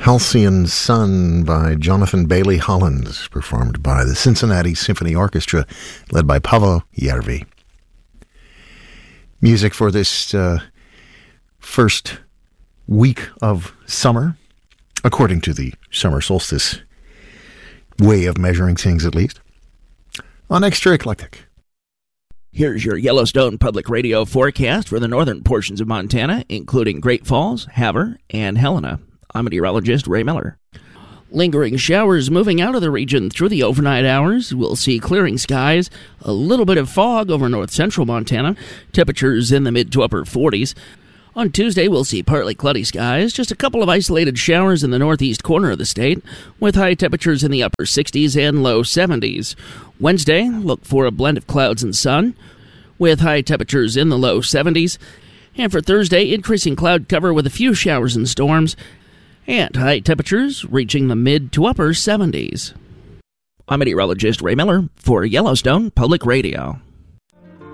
Halcyon Sun by Jonathan Bailey Holland, performed by the Cincinnati Symphony Orchestra, led by Paavo Järvi. Music for this first week of summer, according to the summer solstice way of measuring things at least, on Extra Eclectic. Here's your Yellowstone Public Radio forecast for the northern portions of Montana, including Great Falls, Havre, and Helena. I'm meteorologist Ray Miller. Lingering showers moving out of the region through the overnight hours. We'll see clearing skies, a little bit of fog over north central Montana, temperatures in the mid to upper 40s. On Tuesday, we'll see partly cloudy skies, just a couple of isolated showers in the northeast corner of the state, with high temperatures in the upper 60s and low 70s. Wednesday, look for a blend of clouds and sun, with high temperatures in the low 70s. And for Thursday, increasing cloud cover with a few showers and storms, and high temperatures reaching the mid to upper 70s. I'm meteorologist Ray Miller for Yellowstone Public Radio.